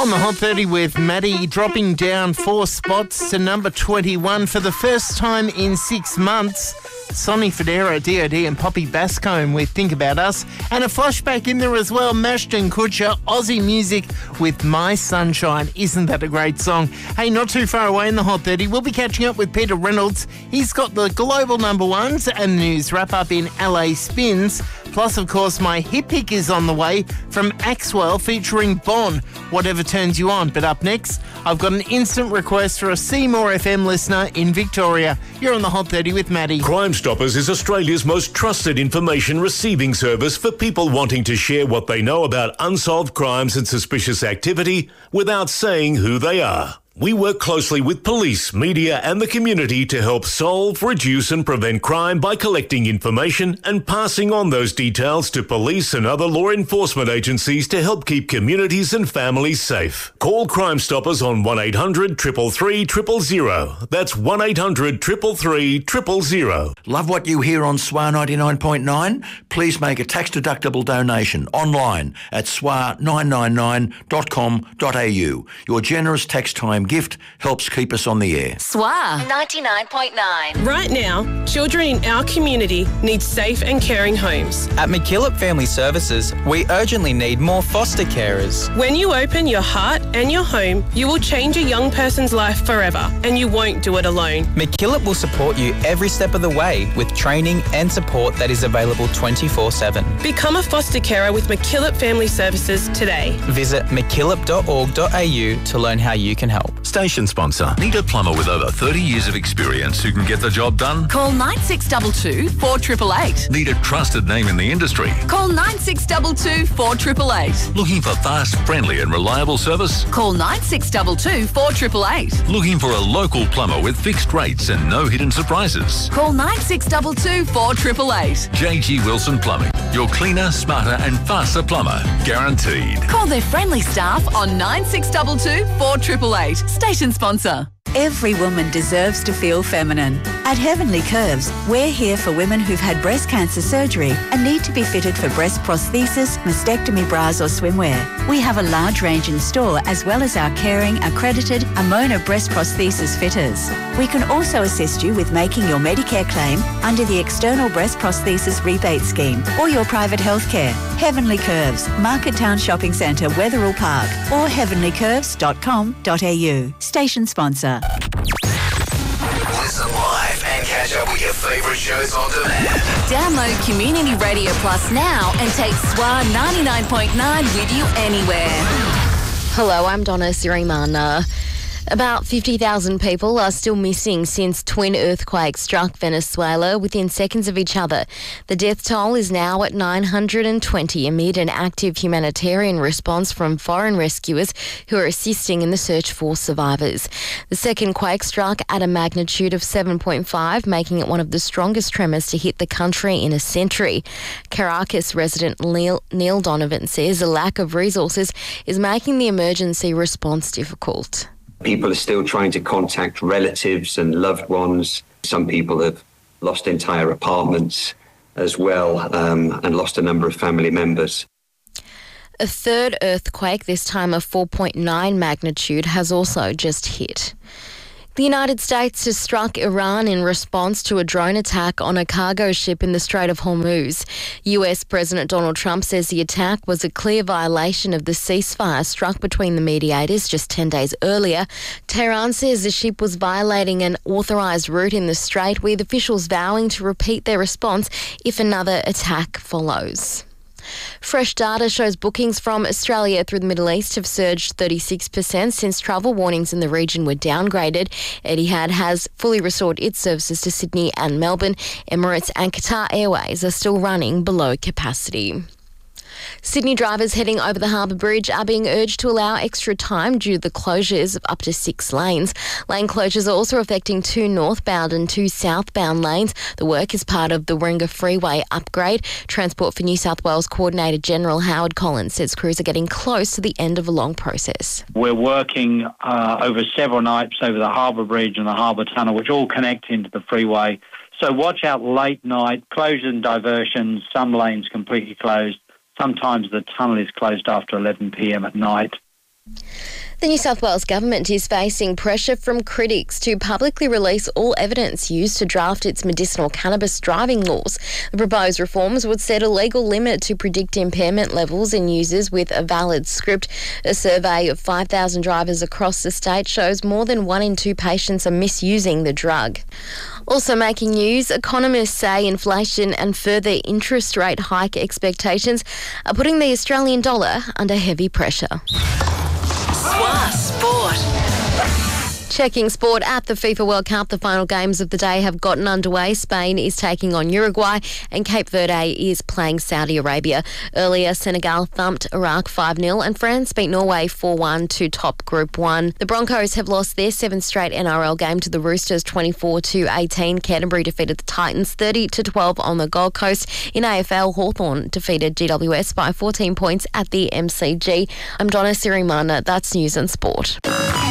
On the Hot 30 with Maddie, dropping down 4 spots to number 21 for the first time in 6 months. Sonny Fodera, D.O.D. and Poppy Bascombe with Think About Us. And a flashback in there as well, Mashton Kutcher, Aussie music with My Sunshine. Isn't that a great song? Hey, not too far away in the Hot 30, we'll be catching up with Peter Reynolds. He's got the global number ones and news wrap-up in LA Spins. Plus, of course, my hip pick is on the way from Axwell featuring Bon, Whatever Turns You On. But up next, I've got an instant request for a Seymour FM listener in Victoria. You're on the Hot 30 with Maddie. Crime Stoppers is Australia's most trusted information receiving service for people wanting to share what they know about unsolved crimes and suspicious activity without saying who they are. We work closely with police, media and the community to help solve, reduce and prevent crime by collecting information and passing on those details to police and other law enforcement agencies to help keep communities and families safe. Call Crime Stoppers on 1800 333 000. That's 1800 333 000. Love what you hear on SWAR 99.9? Please make a tax-deductible donation online at swar999.com.au. Your generous tax time gift helps keep us on the air. SWAR 99.9. Right now, children in our community need safe and caring homes. At McKillop Family Services, we urgently need more foster carers. When you open your heart and your home, you will change a young person's life forever, and you won't do it alone. McKillop will support you every step of the way with training and support that is available 24/7. Become a foster carer with McKillop Family Services today. Visit mckillop.org.au to learn how you can help. Station sponsor. Need a plumber with over 30 years of experience who can get the job done? Call 9622 4888. Need a trusted name in the industry? Call 9622 4888. Looking for fast, friendly and reliable service? Call 9622 4888. Looking for a local plumber with fixed rates and no hidden surprises? Call 9622 4888. JG Wilson Plumbing. Your cleaner, smarter and faster plumber. Guaranteed. Call their friendly staff on 9622 4888. Station sponsor. Every woman deserves to feel feminine. At Heavenly Curves, we're here for women who've had breast cancer surgery and need to be fitted for breast prosthesis, mastectomy bras or swimwear. We have a large range in store as well as our caring, accredited Amona breast prosthesis fitters. We can also assist you with making your Medicare claim under the External Breast Prosthesis Rebate Scheme or your private health care. Heavenly Curves, Market Town Shopping Centre, Wetherill Park or heavenlycurves.com.au. Station sponsor. Listen live and catch up with your favourite shows on demand. Download Community Radio Plus now and take SWAR 99.9 with you anywhere. Hello, I'm Donna Sirimana. About 50,000 people are still missing since twin earthquakes struck Venezuela within seconds of each other. The death toll is now at 920 amid an active humanitarian response from foreign rescuers who are assisting in the search for survivors. The second quake struck at a magnitude of 7.5, making it one of the strongest tremors to hit the country in a century. Caracas resident Neil Donovan says a lack of resources is making the emergency response difficult. People are still trying to contact relatives and loved ones. Some people have lost entire apartments as well and lost a number of family members. A third earthquake, this time of 4.9 magnitude, has also just hit. The United States has struck Iran in response to a drone attack on a cargo ship in the Strait of Hormuz. US President Donald Trump says the attack was a clear violation of the ceasefire struck between the mediators just 10 days earlier. Tehran says the ship was violating an authorised route in the strait, with officials vowing to repeat their response if another attack follows. Fresh data shows bookings from Australia through the Middle East have surged 36% since travel warnings in the region were downgraded. Etihad has fully restored its services to Sydney and Melbourne. Emirates and Qatar Airways are still running below capacity. Sydney drivers heading over the Harbour Bridge are being urged to allow extra time due to the closures of up to 6 lanes. Lane closures are also affecting 2 northbound and 2 southbound lanes. The work is part of the Warringah Freeway upgrade. Transport for New South Wales Coordinator General Howard Collins says crews are getting close to the end of a long process. We're working over several nights over the Harbour Bridge and the Harbour Tunnel, which all connect into the freeway. So watch out late night, closures and diversions, some lanes completely closed. Sometimes the tunnel is closed after 11 p.m. at night. The New South Wales Government is facing pressure from critics to publicly release all evidence used to draft its medicinal cannabis driving laws. The proposed reforms would set a legal limit to predict impairment levels in users with a valid script. A survey of 5,000 drivers across the state shows more than 1 in 2 patients are misusing the drug. Also making news, economists say inflation and further interest rate hike expectations are putting the Australian dollar under heavy pressure. SWA Sport. Checking sport at the FIFA World Cup. The final games of the day have gotten underway. Spain is taking on Uruguay and Cape Verde is playing Saudi Arabia. Earlier, Senegal thumped Iraq 5-0 and France beat Norway 4-1 to top Group 1. The Broncos have lost their 7th straight NRL game to the Roosters 24-18. Canterbury defeated the Titans 30-12 on the Gold Coast. In AFL, Hawthorn defeated GWS by 14 points at the MCG. I'm Donna Sirimana. That's News and Sport.